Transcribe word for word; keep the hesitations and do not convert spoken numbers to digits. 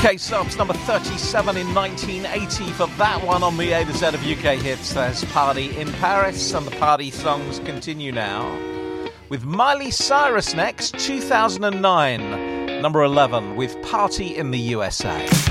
K Subs number thirty-seven in nineteen eighty for that one on the A to Z of U K hits. There's Party in Paris, and the party songs continue now with Miley Cyrus next, two thousand nine, number eleven with Party in the U S A.